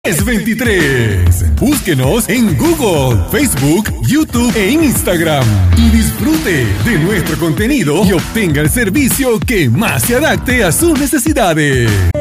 Es 23. Búsquenos en Google, Facebook, YouTube e Instagram y disfrute de nuestro contenido y obtenga el servicio que más se adapte a sus necesidades.